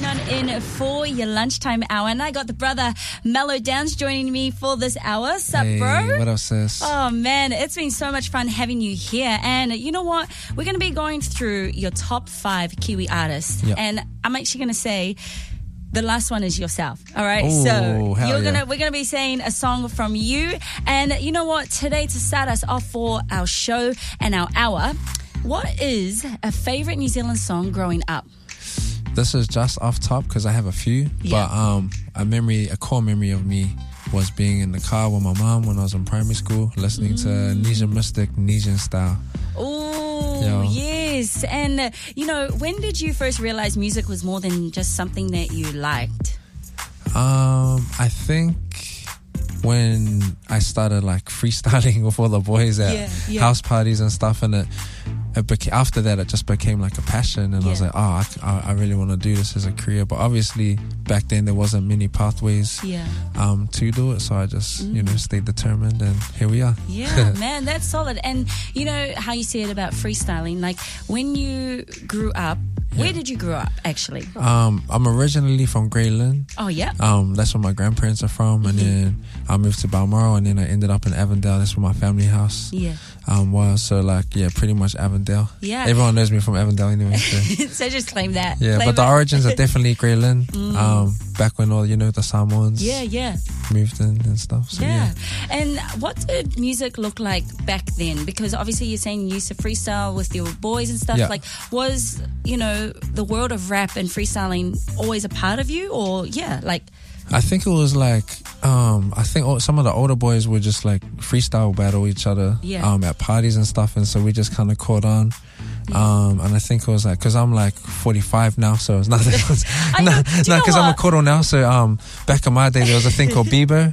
on in for your lunchtime hour. And I got the brother Mellow Downs joining me for this hour. Sup, hey, bro? What up, sis? Oh, man, it's been so much fun having you here. And you know what? We're going to be going through your top 5 Kiwi artists. Yep. And I'm actually going to say the last one is yourself. All right. Ooh, so we're gonna be saying a song from you. And you know what? Today, to start us off for our show and our hour, what is a favorite New Zealand song growing up? This is just off top because I have a few. Yeah. But a core memory of me was being in the car with my mom when I was in primary school, listening to Nesian Mystic, Nesian Style. Oh, yes. And, when did you first realize music was more than just something that you liked? I think when I started like freestyling with all the boys at house parties and stuff, and after that it just became like a passion, and I was like, I really want to do this as a career. But obviously back then there wasn't many pathways to do it, so I just stayed determined, and here we are. Man, that's solid. And you know how you say it about freestyling, like when you grew up, where did you grow up actually? I'm originally from Grey Lynn. Oh yeah. That's where my grandparents are from, and then I moved to Balmoral, and then I ended up in Avondale. That's where my family house was. So pretty much Avondale. Yeah. Everyone knows me from Avondale anyway. So, so just claim that. Yeah, but the origins are definitely Grey Lynn. Back when all the Samoans moved in and stuff. So, And what did music look like back then? Because obviously you're saying you used to freestyle with your boys and stuff. Like, was the world of rap and freestyling always a part of you, or I think it was like I think some of the older boys would just like freestyle battle each other at parties and stuff, and so we just kind of caught on. And I think it was like, because I'm like 45 now, so it's nothing. Because I'm a koto now. So back in my day there was a thing called Bieber.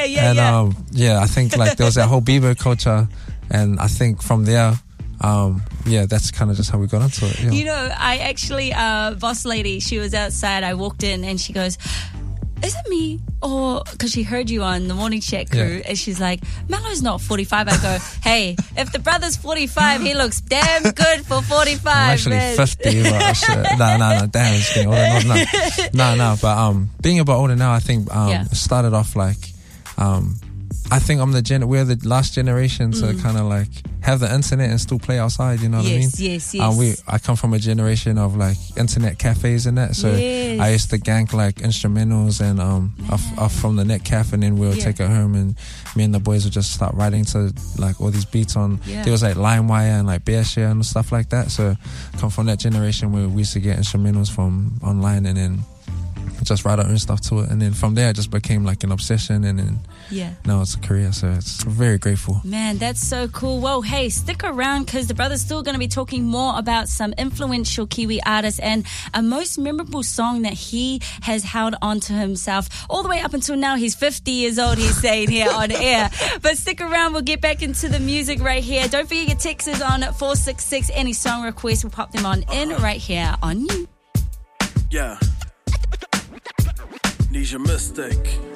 I think like there was that whole Bieber culture, and I think from there that's kind of just how we got into it. I actually boss lady, she was outside, I walked in and she goes, is it me? Or because she heard you on the Morning Chat crew, and she's like, Mello's not 45. I go, hey, if the brother's 45, he looks damn good for 45. I'm actually 50, but no, damn, it's getting older. No, but being a bit older now, I think it started off like I think we're the last generation to kind of like have the internet and still play outside, you know what I mean? Yes. I come from a generation of like internet cafes and that, so I used to gank like instrumentals and off from the net cafe, and then we'll take it home, and me and the boys would just start writing to like all these beats on. There was like LimeWire and like Bearshare and stuff like that. So I come from that generation where we used to get instrumentals from online and then just write our own stuff to it, and then from there it just became like an obsession, and then now it's a career, so it's very grateful. Man, that's so cool. Well, hey, stick around because the brother's still going to be talking more about some influential Kiwi artists and a most memorable song that he has held on to himself all the way up until now. He's 50 years old, he's saying here on air. But stick around, we'll get back into the music right here. Don't forget your texts is on 466. Any song requests, we'll pop them on in right here on you. Yeah. Nesian Mystic.